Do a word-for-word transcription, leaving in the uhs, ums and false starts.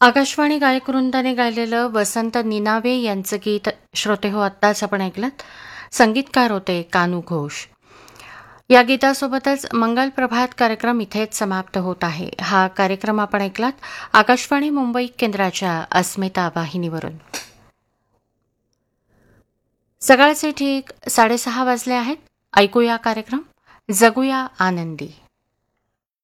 आकाशवाणी गायक वृंदाने गायलेलं वसंत निनावे यांचं गीत श्रोते हो आत्ताच आपण ऐकलं. संगीतकार होते कानू घोष. या गीतासोबतच मंगल प्रभात कार्यक्रम इथेच समाप्त होत आहे. हा कार्यक्रम आपण ऐकलात आकाशवाणी मुंबई केंद्राच्या अस्मिता वाहिनीवरून. सकाळचे ठीक साडेसहा वाजले आहेत. ऐकूया कार्यक्रम जगूया आनंदी.